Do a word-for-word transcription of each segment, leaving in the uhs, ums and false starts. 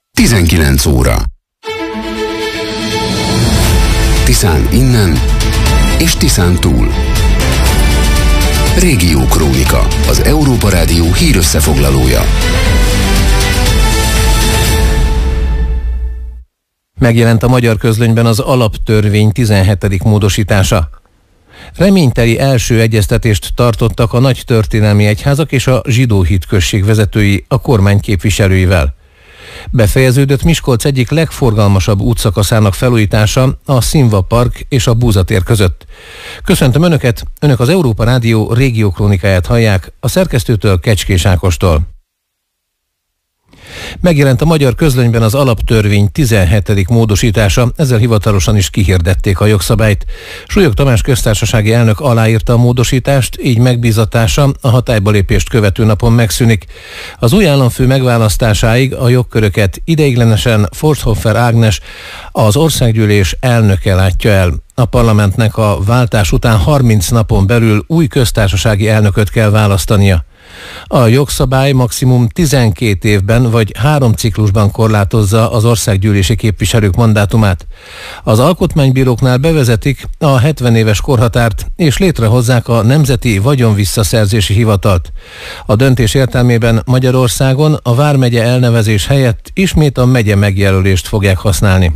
tizenkilenc óra. Tiszán innen és Tiszán túl. Régiókrónika, az Európa Rádió hírösszefoglalója. Megjelent a Magyar Közlönyben az alaptörvény tizenhetedik módosítása. Reményteli első egyeztetést tartottak a nagy történelmi egyházak és a zsidó hitközség vezetői a kormány képviselőivel. Befejeződött Miskolc egyik legforgalmasabb útszakaszának felújítása, a Színva Park és a Búza tér között. Köszöntöm Önöket, Önök az Európa Rádió régiókrónikáját hallják, a szerkesztőtől, Kecskés Ákostól. Megjelent a Magyar Közlönyben az alaptörvény tizenhetedik módosítása, ezzel hivatalosan is kihirdették a jogszabályt. Súlyog Tamás köztársasági elnök aláírta a módosítást, így megbízatása a hatályba lépést követő napon megszűnik. Az új államfő megválasztásáig a jogköröket ideiglenesen Forsthoffer Ágnes, az országgyűlés elnöke látja el. A parlamentnek a váltás után harminc napon belül új köztársasági elnököt kell választania. A jogszabály maximum tizenkét évben vagy három ciklusban korlátozza az országgyűlési képviselők mandátumát. Az alkotmánybíróknál bevezetik a hetven éves korhatárt, és létrehozzák a Nemzeti Vagyonvisszaszerzési Hivatalt. A döntés értelmében Magyarországon a vármegye elnevezés helyett ismét a megye megjelölést fogják használni.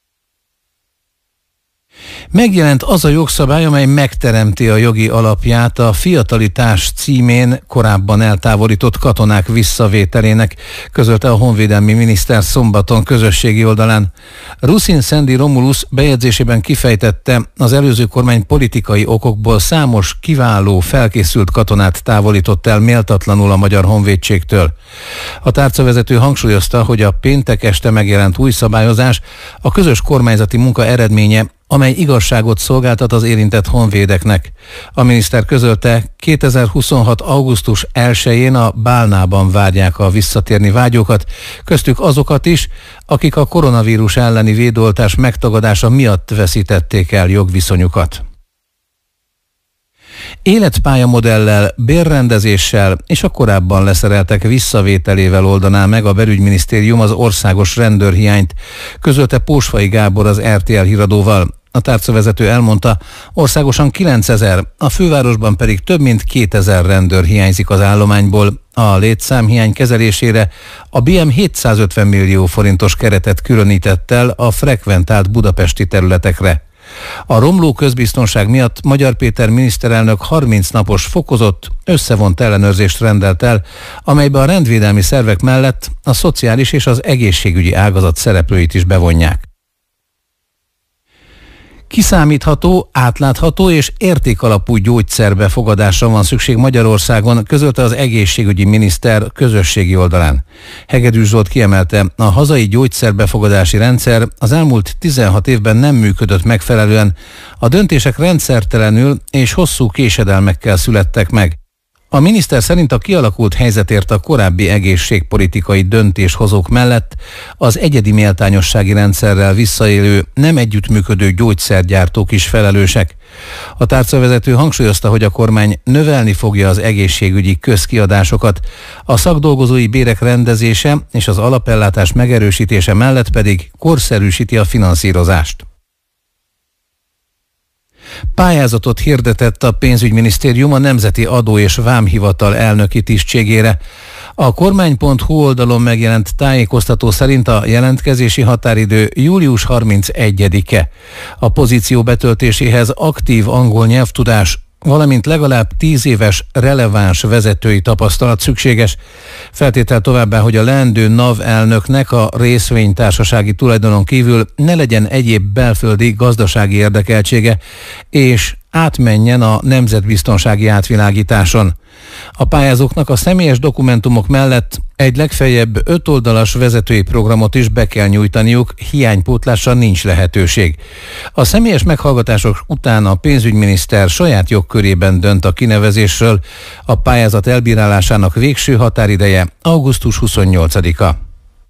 Megjelent az a jogszabály, amely megteremti a jogi alapját a fiatalitás címén korábban eltávolított katonák visszavételének, közölte a honvédelmi miniszter szombaton közösségi oldalán. Rusin Szendi Romulus bejegyzésében kifejtette, az előző kormány politikai okokból számos kiváló, felkészült katonát távolított el méltatlanul a magyar honvédségtől. A tárcavezető hangsúlyozta, hogy a péntek este megjelent új szabályozás a közös kormányzati munka eredménye, amely igazságot szolgáltat az érintett honvédeknek. A miniszter közölte, kétezer-huszonhat. augusztus elsején a Bálnában várják a visszatérni vágyókat, köztük azokat is, akik a koronavírus elleni védőoltás megtagadása miatt veszítették el jogviszonyukat. Életpályamodellel, bérrendezéssel és a korábban leszereltek visszavételével oldaná meg a belügyminisztérium az országos rendőrhiányt, közölte Pósfai Gábor az er té el híradóval. A tárcavezető elmondta, országosan kilencezer, a fővárosban pedig több mint kétezer rendőr hiányzik az állományból. A létszámhiány kezelésére a bé em hétszázötven millió forintos keretet különített el a frekventált budapesti területekre. A romló közbiztonság miatt Magyar Péter miniszterelnök harminc napos fokozott, összevont ellenőrzést rendelt el, amelybe a rendvédelmi szervek mellett a szociális és az egészségügyi ágazat szereplőit is bevonják. Kiszámítható, átlátható és értékalapú gyógyszerbefogadásra van szükség Magyarországon, közölte az egészségügyi miniszter közösségi oldalán. Hegedűs Zsolt kiemelte, a hazai gyógyszerbefogadási rendszer az elmúlt tizenhat évben nem működött megfelelően, a döntések rendszertelenül és hosszú késedelmekkel születtek meg. A miniszter szerint a kialakult helyzetért a korábbi egészségpolitikai döntéshozók mellett az egyedi méltányossági rendszerrel visszaélő, nem együttműködő gyógyszergyártók is felelősek. A tárcavezető hangsúlyozta, hogy a kormány növelni fogja az egészségügyi közkiadásokat, a szakdolgozói bérek rendezése és az alapellátás megerősítése mellett pedig korszerűsíti a finanszírozást. Pályázatot hirdetett a pénzügyminisztérium a Nemzeti Adó- és Vámhivatal elnöki tisztségére. A kormány pont hu oldalon megjelent tájékoztató szerint a jelentkezési határidő július harmincegyedike. A pozíció betöltéséhez aktív angol nyelvtudás, valamint legalább tíz éves releváns vezetői tapasztalat szükséges. Feltétel továbbá, hogy a leendő NAV elnöknek a részvénytársasági tulajdonon kívül ne legyen egyéb belföldi gazdasági érdekeltsége, és átmenjen a nemzetbiztonsági átvilágításon. A pályázóknak a személyes dokumentumok mellett egy legfeljebb öt oldalas vezetői programot is be kell nyújtaniuk, hiánypótlásra nincs lehetőség. A személyes meghallgatások után a pénzügyminiszter saját jogkörében dönt a kinevezésről, a pályázat elbírálásának végső határideje augusztus huszonnyolcadika.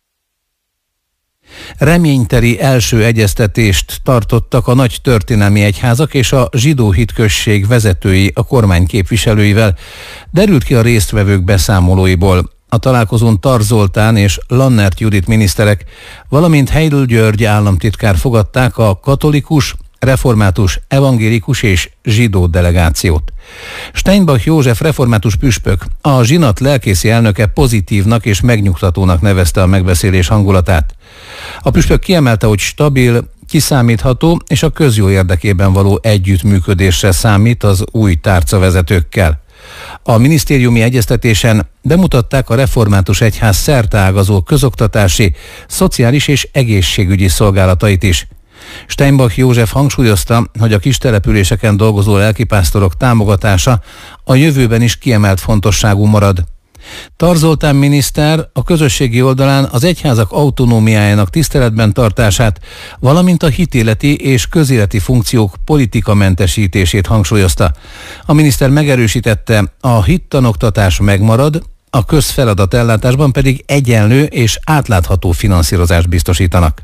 Reményteli első egyeztetést tartottak a nagy történelmi egyházak és a zsidó hitközség vezetői a kormány képviselőivel, derült ki a résztvevők beszámolóiból. A találkozón Tar Zoltán és Lannert Judit miniszterek, valamint Heydl György államtitkár fogadták a katolikus, református, evangélikus és zsidó delegációt. Steinbach József református püspök, a zsinat lelkészi elnöke pozitívnak és megnyugtatónak nevezte a megbeszélés hangulatát. A püspök kiemelte, hogy stabil, kiszámítható és a közjó érdekében való együttműködésre számít az új tárcavezetőkkel. A minisztériumi egyeztetésen bemutatták a református egyház szerteágazó közoktatási, szociális és egészségügyi szolgálatait is. Steinbach József hangsúlyozta, hogy a kis településeken dolgozó lelkipásztorok támogatása a jövőben is kiemelt fontosságú marad. Tar Zoltán miniszter a közösségi oldalán az egyházak autonómiájának tiszteletben tartását, valamint a hitéleti és közéleti funkciók politikamentesítését hangsúlyozta. A miniszter megerősítette, a hittanoktatás megmarad, a közfeladatellátásban pedig egyenlő és átlátható finanszírozást biztosítanak.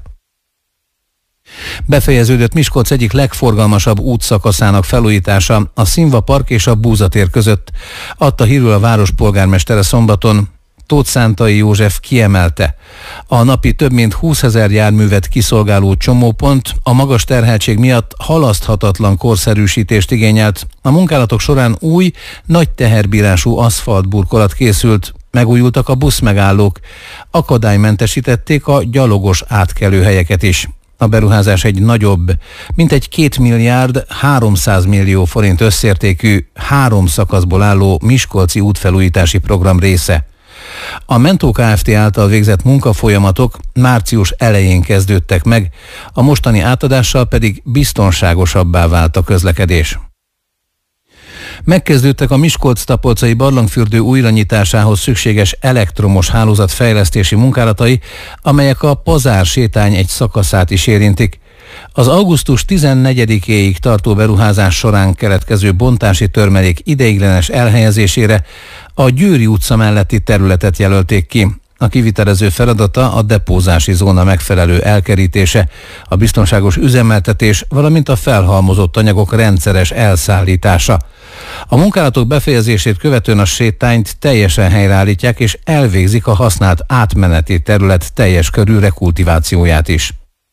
Befejeződött Miskolc egyik legforgalmasabb útszakaszának felújítása a Színva Park és a Búzatér között, adta hírül a város polgármestere szombaton. Tóth Szántai József kiemelte, a napi több mint húszezer járművet kiszolgáló csomópont a magas terheltség miatt halaszthatatlan korszerűsítést igényelt. A munkálatok során új, nagy teherbírású aszfaltburkolat készült, megújultak a buszmegállók, akadálymentesítették a gyalogos átkelőhelyeket is. A beruházás egy nagyobb, mintegy két milliárd háromszáz millió forint összértékű, három szakaszból álló miskolci útfelújítási program része. A Mentó Kft. Által végzett munkafolyamatok március elején kezdődtek meg, a mostani átadással pedig biztonságosabbá vált a közlekedés. Megkezdődtek a Miskolc-Tapolcai barlangfürdő újranyitásához szükséges elektromos hálózat fejlesztési munkálatai, amelyek a Pazár sétány egy szakaszát is érintik. Az augusztus tizennegyedikéig tartó beruházás során keletkező bontási törmelék ideiglenes elhelyezésére a Győri utca melletti területet jelölték ki. A kivitelező feladata a depózási zóna megfelelő elkerítése, a biztonságos üzemeltetés, valamint a felhalmozott anyagok rendszeres elszállítása. A munkálatok befejezését követően a sétányt teljesen helyreállítják és elvégzik a használt átmeneti terület teljes körű rekultivációját is.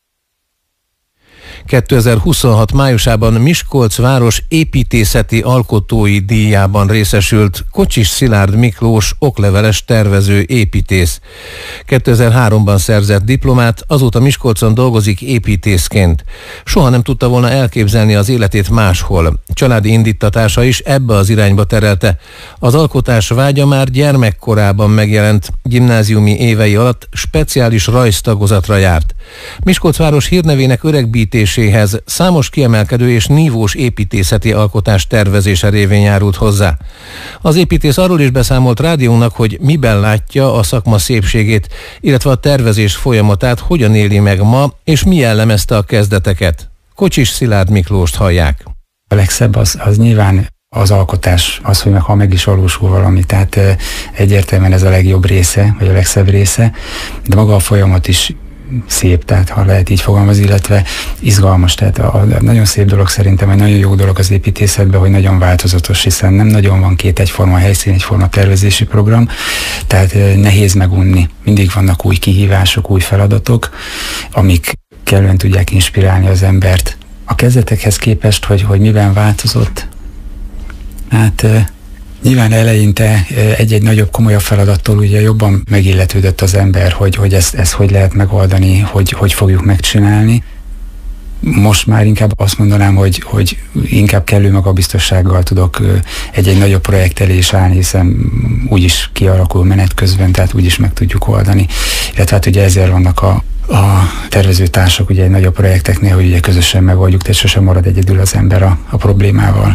kétezer-huszonhat májusában Miskolc város építészeti alkotói díjában részesült Kocsis Szilárd Miklós okleveles tervező építész. kétezer-háromban szerzett diplomát, azóta Miskolcon dolgozik építészként. Soha nem tudta volna elképzelni az életét máshol. Családi indítatása is ebbe az irányba terelte. Az alkotás vágya már gyermekkorában megjelent, gimnáziumi évei alatt speciális rajztagozatra járt. Miskolc város hírnevének öregbítéséhez számos kiemelkedő és nívós építészeti alkotás tervezése révén járult hozzá. Az építész arról is beszámolt rádiónak, hogy miben látja a szakma szépségét, illetve a tervezés folyamatát hogyan éli meg ma, és mi jellemezte a kezdeteket. Kocsis Szilárd Miklóst hallják. A legszebb az, az nyilván az alkotás, az, hogy meg, ha meg is valósul valami, tehát e, egyértelműen ez a legjobb része, vagy a legszebb része, de maga a folyamat is szép, tehát ha lehet így fogalmazni, illetve izgalmas. Tehát a, a nagyon szép dolog szerintem, egy nagyon jó dolog az építészetben, hogy nagyon változatos, hiszen nem nagyon van két egyforma helyszín, egyforma tervezési program, tehát e, nehéz megunni. Mindig vannak új kihívások, új feladatok, amik kellően tudják inspirálni az embert. A kezdetekhez képest, hogy, hogy miben változott, hát e, nyilván eleinte egy-egy nagyobb, komolyabb feladattól ugye jobban megilletődött az ember, hogy, hogy ezt, ezt hogy lehet megoldani, hogy, hogy fogjuk megcsinálni. Most már inkább azt mondanám, hogy, hogy inkább kellő magabiztossággal tudok egy-egy nagyobb projekt elé is állni, hiszen úgyis kialakul menet közben, tehát úgyis meg tudjuk oldani. Illetve hát ugye ezért vannak a, a tervezőtársak ugye egy nagyobb projekteknél, hogy ugye közösen megoldjuk, tehát sosem marad egyedül az ember a, a problémával.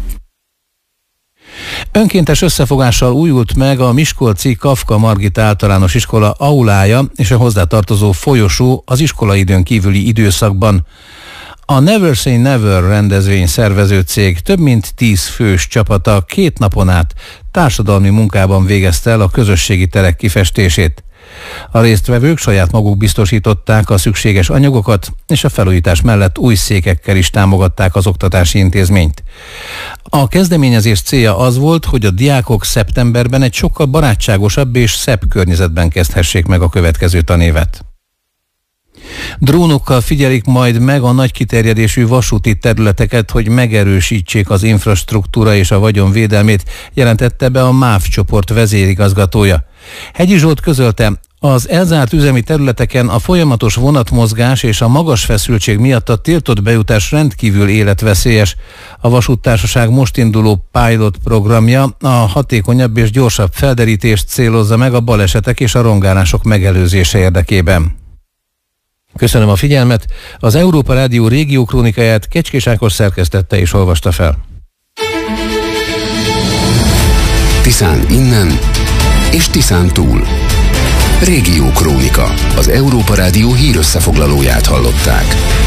Önkéntes összefogással újult meg a miskolci Kafka Margit általános iskola aulája és a hozzátartozó folyosó az iskolaidőn kívüli időszakban. A Never Say Never rendezvény szervező cég több mint tíz fős csapata két napon át társadalmi munkában végezte el a közösségi terek kifestését. A résztvevők saját maguk biztosították a szükséges anyagokat, és a felújítás mellett új székekkel is támogatták az oktatási intézményt. A kezdeményezés célja az volt, hogy a diákok szeptemberben egy sokkal barátságosabb és szebb környezetben kezdhessék meg a következő tanévet. Drónokkal figyelik majd meg a nagy kiterjedésű vasúti területeket, hogy megerősítsék az infrastruktúra és a vagyon védelmét, jelentette be a MÁV csoport vezérigazgatója. Hegyi Zsolt közölte, az elzárt üzemi területeken a folyamatos vonatmozgás és a magas feszültség miatt a tiltott bejutás rendkívül életveszélyes. A vasúttársaság most induló pilot programja a hatékonyabb és gyorsabb felderítést célozza meg a balesetek és a rongálások megelőzése érdekében. Köszönöm a figyelmet, az Európa Rádió régió krónikáját Kecskés Ákos szerkesztette és olvasta fel. Tiszán innen és Tiszán túl. Régió krónika, az Európa Rádió hírösszefoglalóját hallották.